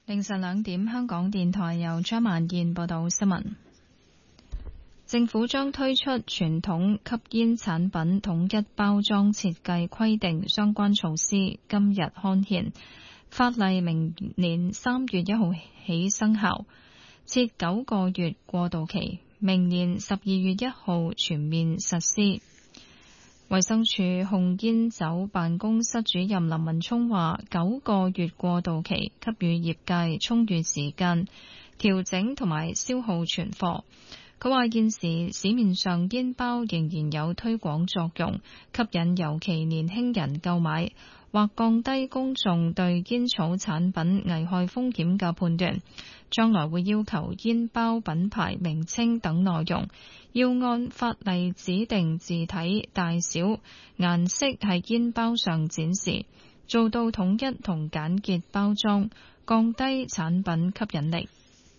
凌晨2點，香港電台由張萬燕報道新聞。政府將推出傳統吸煙產品統一包裝設計規定相關措施，今日刊憲，法例明年3月1號起生效，設9個月過渡期，明年12月1號全面實施。衛生署控煙酒辦公室主任林文聰話：9個月過渡期給予業界充裕時間調整同埋消耗存貨。佢話現時市面上煙包仍然有推廣作用，吸引尤其年輕人購買，或降低公眾對煙草產品危害風險嘅判斷。將來會要求煙包品牌名稱等內容要按法例指定字體、大小、顏色喺煙包上展示，做到統一同簡潔包裝，降低產品吸引力。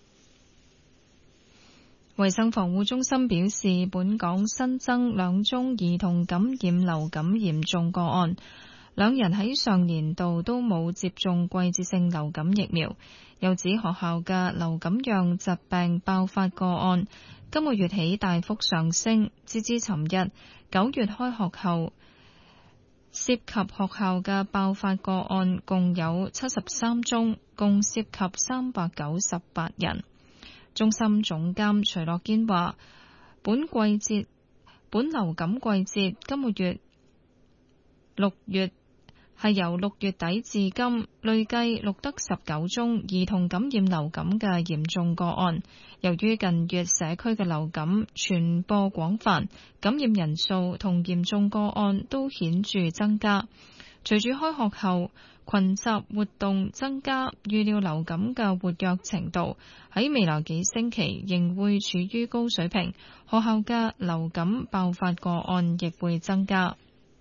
衛生防護中心表示，本港新增2宗兒童感染流感嚴重個案，2人喺上年度都冇接種季節性流感疫苗。又指學校嘅流感樣疾病爆發個案今個月起大幅上升，截至尋日9月開學後，涉及學校嘅爆發個案共有73宗，共涉及398人。中心總監徐樂堅話：本流感季節今個月6月係由6月底至今累計錄得19宗兒童感染流感嘅嚴重個案。由於近月社區嘅流感傳播廣泛，感染人數同嚴重個案都顯著增加。隨住開學後群集活動增加，預料流感嘅活躍程度喺未來幾星期仍會處於高水平，學校嘅流感爆發個案亦會增加。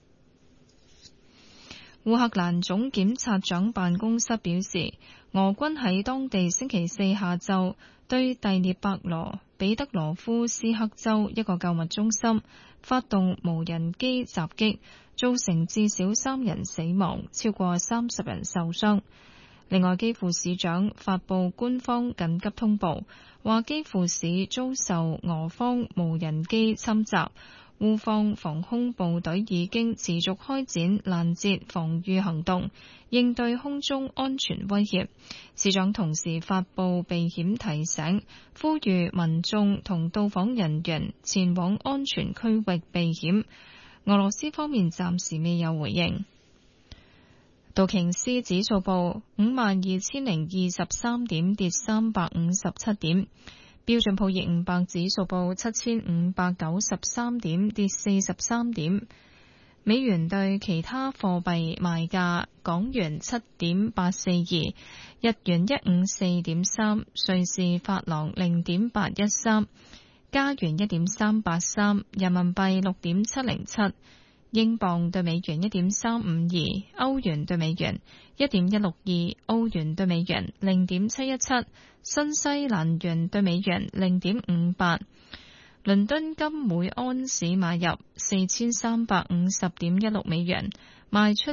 烏克蘭總檢察長辦公室表示，俄軍喺當地星期四下晝對第聶伯羅彼得羅夫斯克州一個購物中心發動無人機襲擊，造成至少3人死亡，超過30人受傷。另外，基輔市長發布官方緊急通報，話基輔市遭受俄方無人機侵襲，烏方防空部隊已經持續開展攔截防禦行動，應對空中安全威脅。市長同時發布避險提醒，呼籲民眾同到訪人員前往安全區域避險。俄羅斯方面暫時未有回應。道瓊斯指數報52,023點，跌357點。標準普爾500指數報7,593點，跌43點。美元對其他貨幣賣價：港元7.842，日元154.3，瑞士法郎0.813，加元1.383，人民幣6.707。英鎊對美元1.352，歐元對美元1.162，澳元對美元0.717，新西蘭元對美元0.58。倫敦金每安士買入4350.16美元，賣出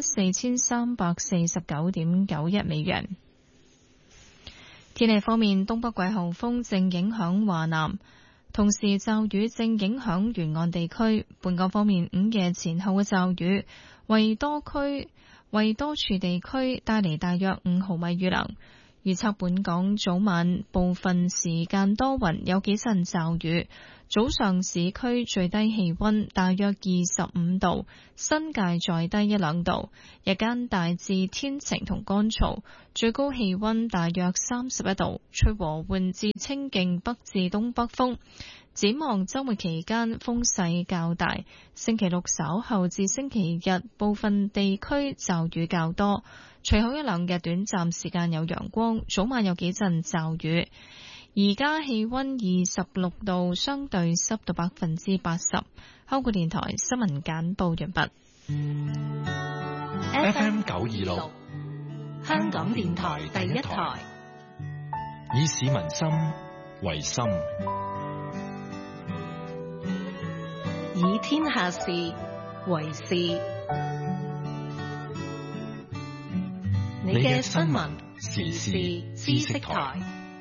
4349.91美元。天氣方面，東北季候風正影響華南，同時驟雨正影響沿岸地區。本港方面，午夜前後嘅驟雨為多處地區帶嚟大約5毫米雨量。預測本港早晚部分時間多雲，有幾陣驟雨。早上市區最低氣溫大約25度，新界再低1-2度。日間大致天晴同乾燥，最高氣溫大約31度，吹和緩至清勁北至東北風。展望週末期間風勢較大，星期六稍後至星期日部分地區驟雨較多，隨後1-2日短暫時間有陽光，早晚有幾陣驟雨。而家氣溫26度，相對濕度80%。香港電台新聞簡報完畢。 FM 926，香港電台第一台，以市民心為心， 以天下事為事。你嘅新聞時事知識台。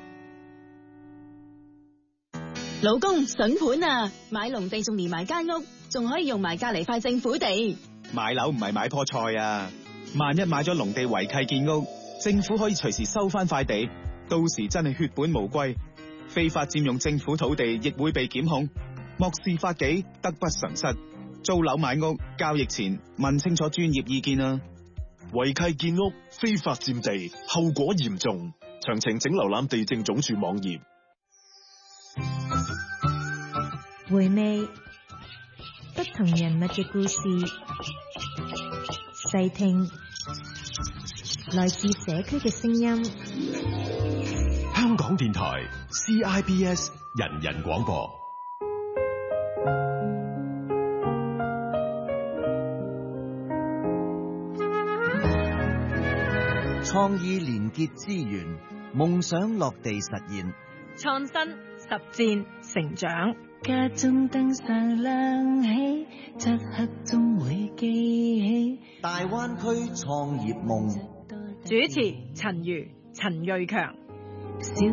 老公筍盤啊！買農地仲連埋間屋，仲可以用埋隔籬塊政府地。 買樓唔係買棵菜啊！萬一買咗農地違契建屋，政府可以隨時收翻塊地，到時真係血本無歸。非法佔用政府土地亦會被檢控，漠視法紀，得不償失。租樓買屋交易前問清楚專業意見啊！ 違契建屋、非法佔地，後果嚴重。詳情請瀏覽地政總署網頁。 回味不同人物嘅故事，細聽來自社區嘅聲音。 香港電台 CIBS 人人廣播。 創意連結資源，夢想落地實現。 創新實踐成長。 家中燈上亮起，漆黑中會記起大灣區創業夢。 主持陳如、陳瑞強。